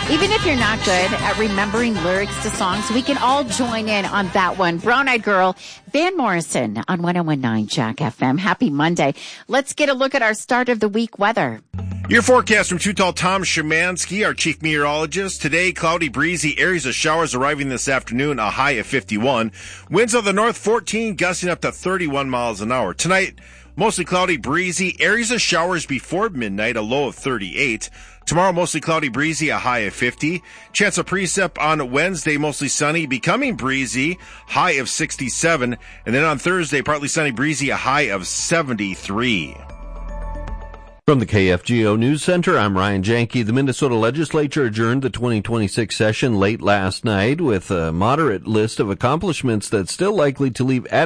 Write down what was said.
Even if you're not good at remembering lyrics to songs, we can all join in on that one. Brown Eyed Girl, Van Morrison on 101.9 Jack FM. Happy Monday. Let's get a look at our start of the week weather. Your forecast from Too Tall Tom Szymanski, our chief meteorologist. Today, cloudy, breezy, areas of showers arriving this afternoon, a high of 51. Winds of the north 14, gusting up to 31 miles an hour. Tonight, mostly cloudy, breezy, areas of showers before midnight, a low of 38. Tomorrow, mostly cloudy, breezy, a high of 50. Chance of precip on Wednesday, mostly sunny, becoming breezy, high of 67. And then on Thursday, partly sunny, breezy, a high of 73. From the KFGO News Center, I'm Ryan Janke. The Minnesota legislature adjourned the 2026 session late last night with a moderate list of accomplishments that's still likely to leave